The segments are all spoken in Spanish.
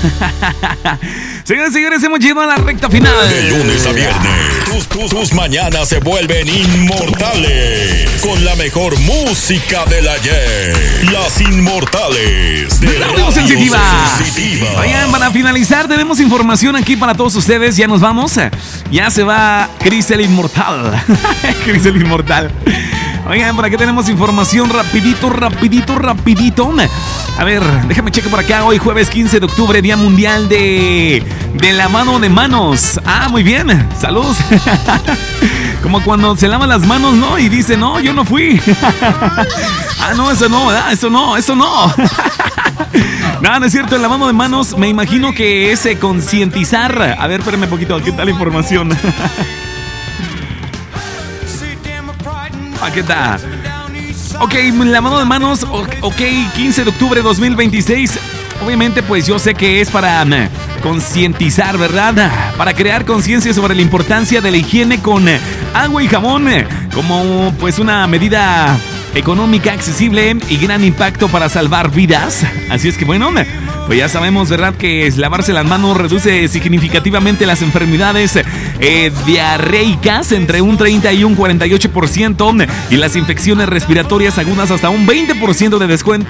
Señores y señores, hemos llegado a la recta final. De lunes a viernes, tus mañanas se vuelven inmortales con la mejor música del ayer. Las Inmortales de Radio Sensitiva. Oigan, para finalizar, tenemos información aquí para todos ustedes. Ya nos vamos. Ya se va Chris el Inmortal. Chris el Inmortal. Oigan, por aquí tenemos información rapidito. A ver, déjame checar por acá. Hoy jueves 15 de octubre, Día Mundial de la Mano de Manos. Ah, muy bien, saludos. Como cuando se lavan las manos, ¿no? Y dice, no, yo no fui. Ah, no, eso no, ¿verdad? Eso no. No, no es cierto, el lavado de manos me imagino que es concientizar. A ver, espérame un poquito, ¿qué tal la información? ¿Qué tal? Ok, lavado de manos, ok, 15 de octubre de 2026. Obviamente, pues yo sé que es para concientizar, ¿verdad? Para crear conciencia sobre la importancia de la higiene con agua y jabón como pues una medida económica, accesible y gran impacto para salvar vidas. Así es que bueno, pues ya sabemos, ¿verdad? Que lavarse las manos reduce significativamente las enfermedades diarreicas entre un 30 y un 48% y las infecciones respiratorias agudas hasta un 20% de descuento.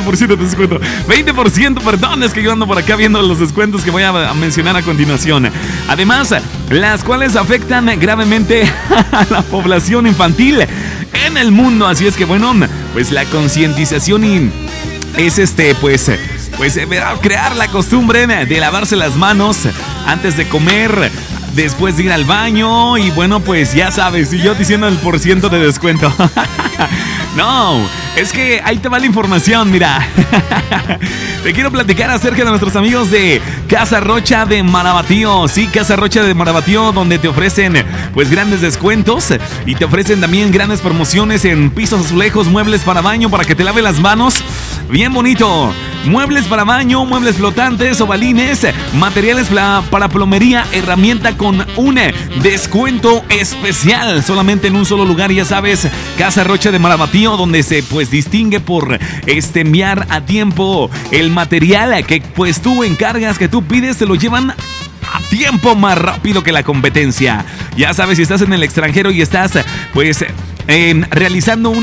20%, perdón, es que yo ando por acá viendo los descuentos que voy a mencionar a continuación. Además, las cuales afectan gravemente a la población infantil en el mundo. Así es que bueno, pues la concientización es pues crear la costumbre de lavarse las manos antes de comer, después de ir al baño y bueno, pues ya sabes, y yo diciendo el % de descuento. No, es que ahí te va la información, mira. Te quiero platicar acerca de nuestros amigos de Casa Rocha de Marabatío. Sí, Casa Rocha de Marabatío, donde te ofrecen pues grandes descuentos y te ofrecen también grandes promociones en pisos, azulejos, muebles para baño para que te lave las manos. Bien bonito. Muebles para baño, muebles flotantes, ovalines, materiales para plomería, herramienta con un descuento especial. Solamente en un solo lugar, ya sabes, Casa Rocha de Marabatío, donde se pues distingue por enviar a tiempo el material que pues tú encargas, que tú pides, te lo llevan a tiempo más rápido que la competencia. Ya sabes, si estás en el extranjero y estás pues realizando una